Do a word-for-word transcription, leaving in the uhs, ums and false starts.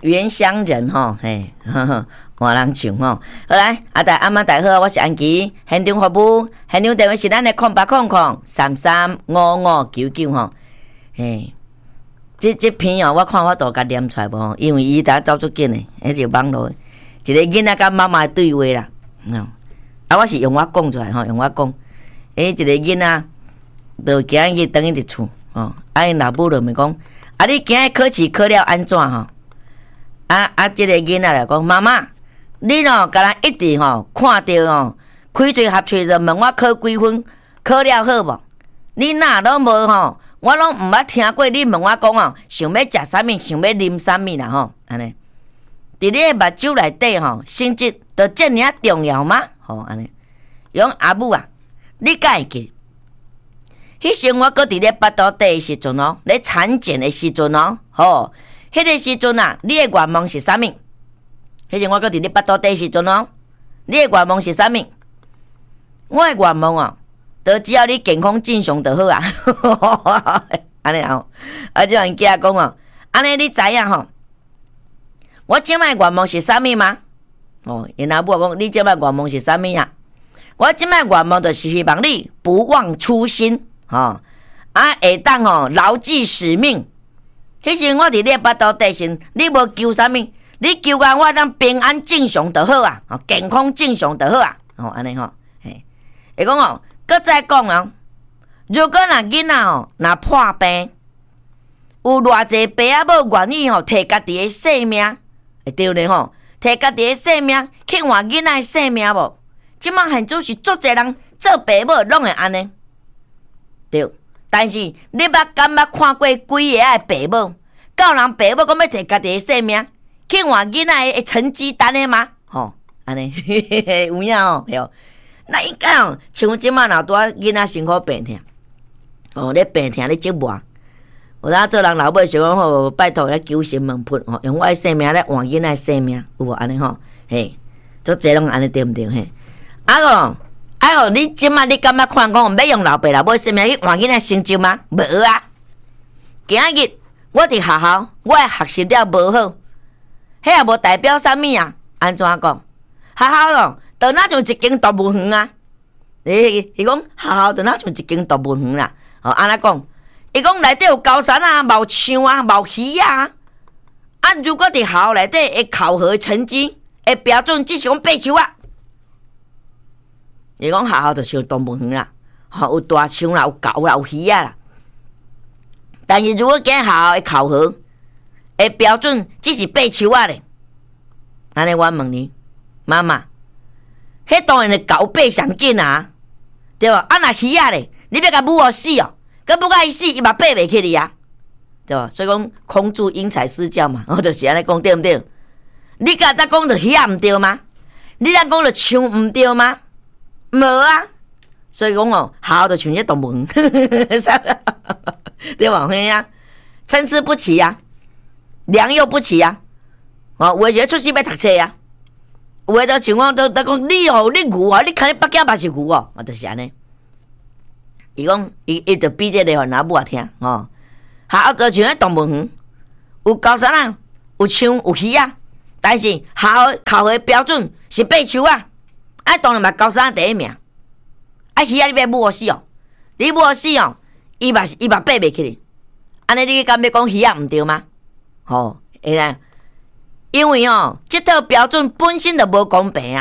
原乡人吼，嘿，换人唱吼。好来，阿大阿妈大好，我是安琪，现场服务，现场电话是咱的空八空空三三五五九九吼，嘿。这这篇哦，我看我都甲念出来无，因为伊呾走出紧诶，迄就网络一个囡仔甲妈妈对话啦，嗯，啊，我是用我讲出来吼，用我讲，诶，一个囡仔就今日等于伫厝，哦，啊，因老母就问讲，啊，你今日考试考了安怎吼？啊啊，即、这个囡仔来讲，妈妈，你喏，甲人一直吼看到吼，开嘴合喙就问我考几分，考了好无？你哪拢无吼？我拢毋捌听过你问我讲哦，想要食啥物，想要啉啥物啦吼，安尼。伫你诶目睭内底吼，成绩就遮尔啊重要吗？吼，安尼。用阿母啊，你敢会记？迄时我搁伫咧巴肚底诶时阵哦，咧产检诶时阵哦，吼，迄个时阵啊，你诶愿望是啥物？迄时我搁伫咧巴肚底诶时阵哦，你诶愿望是啥物？我诶愿望哦。都只要你健康正常就好啊，安尼吼，啊，即人囝讲哦，安尼你知影吼？我即摆愿望是啥物吗？哦，因阿母讲，你即摆愿望是啥物啊？我即摆愿望就是希望你不忘初心，吼、哦，啊，会当吼牢记使命。迄时我伫咧巴肚底时，你无求啥物？你求讲我当平安正常就好啊，哦，健康正常就好啊，哦，安尼吼，嘿，会讲哦。搁再讲哦，如果若囡仔哦，若破病，有偌济爸仔某愿意吼，摕家己的性命，会对呢吼，摕家己的性命去换囡仔的性命无？即摆现主是足侪人做爸母拢会安尼，对。但是你捌敢捌看过几个爱爸母？教人爸母讲要摕家己的性命去换囡仔的成绩单的吗？吼，安尼有影吼，对。那应该哦，像即摆若拄仔囡仔身躯病痛，哦，咧病痛咧折磨，有当做人老母想讲吼，拜托咧求神问卜吼，用我的性命咧换囡仔性命，有无安尼吼？嘿，足侪拢安尼对毋对？嘿，啊个，啊个，你即摆你感觉看讲要用老爸老母性命去换囡仔成就吗？无啊！今日我伫学校，我的学习了无好，迄也无代表啥物啊？安怎讲？学校咯。就那像一间动物园啊！伊伊讲学校就那像一间动物园啦。哦，安尼讲，伊讲内底有高山啊，冇树啊，冇鱼啊。啊，如果伫学校内底会考核成绩，会标准只是讲爬树啊。伊讲学校就像动物园啦，吼有大树啦，有狗啦，有鱼啊啦。但是如果今学校会考核，会标准只是爬树啊咧。安尼我问你，妈妈。迄当然是狗爬上紧啊，对吧？啊，若鱼仔咧，你要甲母互死哦，佮母甲伊死，伊嘛爬袂起哩啊，对吧？所以讲空注因材施教嘛，我就是安尼讲，对毋对？你甲咱讲着鱼仔毋对吗？你咱讲着树毋对吗？无啊，所以讲哦，好就像只动物园，对吧？嘿啊，参差不齐啊，良莠不齐啊，哦，有诶出世要读册啊。有诶，就像我都都讲你哦，你牛啊，你看你北京嘛是牛哦，我就是安尼。伊讲伊伊就比这个互老母也听哦，学校就像咧动物园，有高山啊，有树有鱼啊，但是学校考核标准是爬树啊，啊当然嘛高山第一名，啊鱼啊你要母死哦，你母死哦，伊嘛伊嘛爬袂起哩，安尼你敢要讲鱼啊毋对吗？吼、哦，会啦。因为哦，这套标准本身就无公平啊。